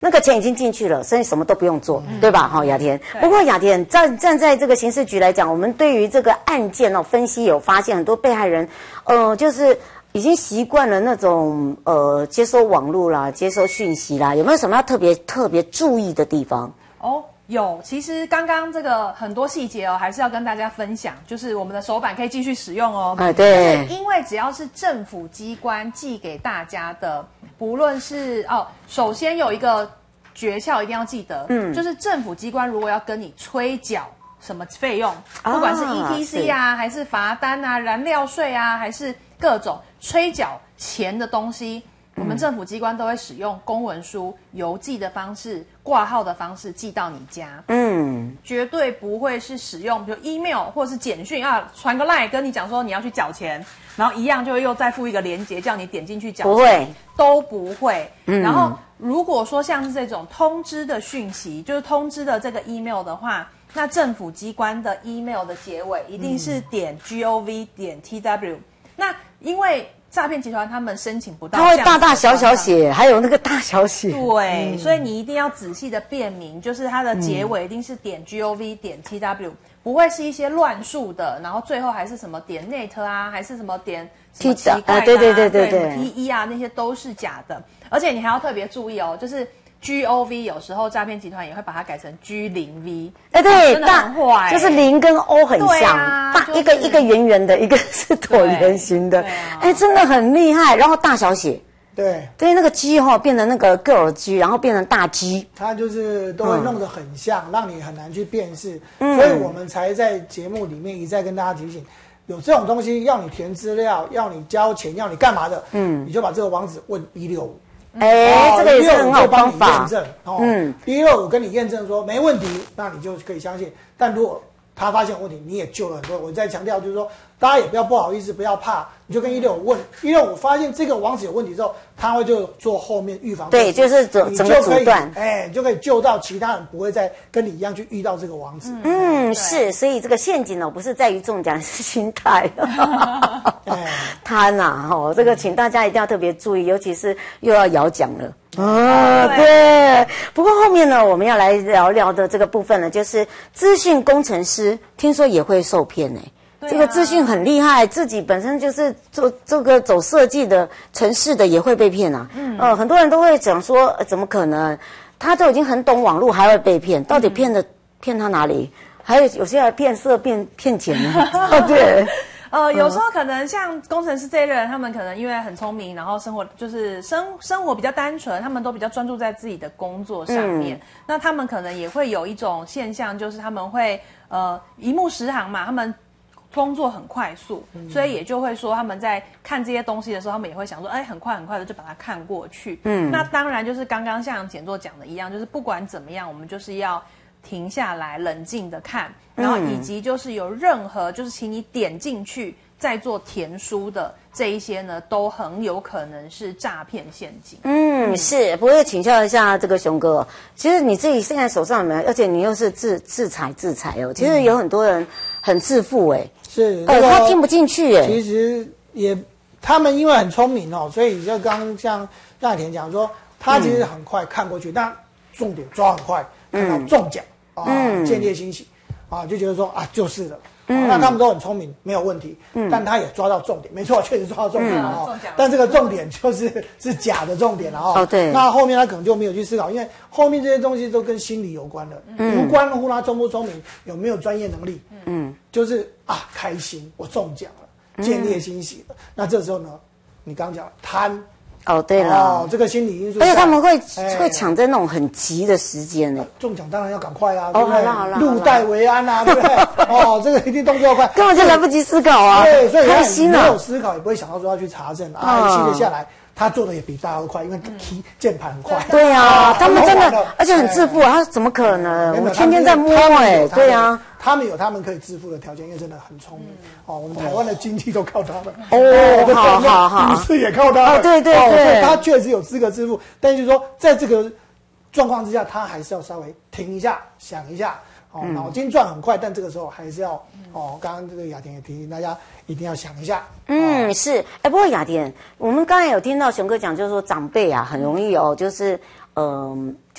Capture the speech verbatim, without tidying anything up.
那个钱已经进去了，所以什么都不用做， 嗯、 对吧？好、哦，雅田。不过雅田站站在这个刑事局来讲，我们对于这个案件哦分析有发现，很多被害人，呃，就是已经习惯了那种呃接收网络啦、接收讯息啦，有没有什么要特别特别注意的地方？ 哦。有，其实刚刚这个很多细节哦，还是要跟大家分享，就是我们的手板可以继续使用哦。 哎，对， 因为只要是政府机关寄给大家的，不论是哦，首先有一个诀窍一定要记得，嗯，就是政府机关如果要跟你催缴什么费用，不管是 E T C 啊，还是罚单啊、燃料税啊，还是各种催缴钱的东西。我们政府机关都会使用公文书、邮寄的方式、挂号的方式寄到你家，嗯，绝对不会是使用比如 email 或是简讯啊，传个 line 跟你讲说你要去缴钱，然后一样就会又再附一个连结叫你点进去缴钱， 不会， 都不会。嗯、然后如果说像是这种通知的讯息，就是通知的这个 email 的话，那政府机关的 email 的结尾一定是点 gov 点 tw，、嗯、那因为诈骗集团他们申请不到， 他会大大小小写，还有那个大小写。 对，嗯、所以你一定要仔细的辨明，就是它的结尾一定是点 gov 点 tw，、嗯、不会是一些乱数的，然后最后还是什么点 net 啊，还是什么点什么奇怪的、啊， 对对对对对对 ，T 一啊那些都是假的，而且你还要特别注意哦，就是。G O V 有时候诈骗集团也会把它改成 G 零 V， 哎，对， 真的很坏、欸， 就是零跟 O 很像， 啊大、就是、一个一个圆圆的，一个是椭圆形的，哎、啊，真的很厉害。然后大小写， 对， 对，那个 G 哈、哦、变成那个 girl G， 然后变成大 G， 它就是都会弄得很像，嗯、让你很难去辨识，嗯、所以我们才在节目里面一再跟大家提醒。有这种东西要你填资料，要你交钱，要你干嘛的，嗯，你就把这个网址问一六五。 哎、欸哦，这个也是很好方法。 验证哦，嗯，一六五跟你验证说没问题，那你就可以相信。但如果他发现问题，你也救了很多。我再强调就是说，大家也不要不好意思，不要怕，你就跟一六五问，一六五发现这个网址有问题之后，他会就做后面预防。 对，就是整整个阻断， 哎，你就可以救到其他人不会再跟你一样去遇到这个网址。 嗯，是，所以这个陷阱呢，不是在于中奖，是心态。贪呐，哈，这个请大家一定要特别注意，尤其是又要摇奖了。啊，对。不过后面呢，我们要来聊聊的这个部分呢，就是资讯工程师，听说也会受骗哎、欸。这个资讯很厉害，自己本身就是做这个走设计的、程式的，也会被骗啊。嗯，呃，很多人都会讲说，呃、怎么可能？他都已经很懂网络，还会被骗？到底骗的骗他哪里？还有有些还骗色、骗骗钱呢。哦，对。 呃，有时候可能像工程师这一类人，他们可能因为很聪明，然后生活就是生生活比较单纯，他们都比较专注在自己的工作上面。嗯、那他们可能也会有一种现象，就是他们会呃一目十行嘛，他们工作很快速，嗯、所以也就会说他们在看这些东西的时候，他们也会想说，哎，很快很快的就把它看过去。嗯，那当然就是刚刚像简作讲的一样，就是不管怎么样，我们就是要停下来，冷静的看，然后以及就是有任何就是请你点进去再做填书的这一些呢，都很有可能是诈骗陷阱。 嗯，是。不过请教一下这个熊哥，其实你自己现在手上有没有？而且你又是自自裁自裁哦，其实有很多人很自负哎、欸， 是， 呃，他听不进去哎、欸。 其实也，他们因为很聪明哦，所以就刚刚像大田讲说，他其实很快看过去，嗯、但重点抓很快，看到中奖。啊， 嗯、 见猎欣喜，啊，就觉得说啊，就是了。嗯、那他们都很聪明，没有问题。嗯，但他也抓到重点，没错，确实抓到重点了哦。嗯、但这个重点就是是假的重点了哦。 哦，对。 那后面他可能就没有去思考，因为后面这些东西都跟心理有关了，嗯、无关乎他聪不聪明，有没有专业能力。嗯，就是啊，开心，我中奖了，见猎欣喜了。嗯、那这时候呢，你刚刚讲贪。 哦，对了， 哦，这个心理因素， 而且他们会、哎、会抢在那种很急的时间呢。 中奖当然要赶快啊， 哦， 对不对？ 好了好了， 入袋为安啊，对不对？哦，这个一定动作要快， 根本就来不及思考啊。 对，所以开心了，没有思考，也不会想到说要去查证啊，一气的下来。他做的也比大家都快，因为 key 键盘很快。 对啊，他们真的，而且很自负啊，他怎么可能？我天天在摸哎，对啊， 他们有他们可以致富的条件，因为真的很聪明哦。我们台湾的经济都靠他们哦，好好好， 股市也靠他们， 哦，对对对， 所以他确实有资格致富，但就是说，在这个状况之下，他还是要稍微停一下，想一下。哦，脑筋转很快，但这个时候还是要哦。刚刚这个雅田也提醒大家，一定要想一下。 嗯，哦、是。哎，不过雅田，我们刚才有听到熊哥讲，就是说长辈啊，很容易哦，就是嗯。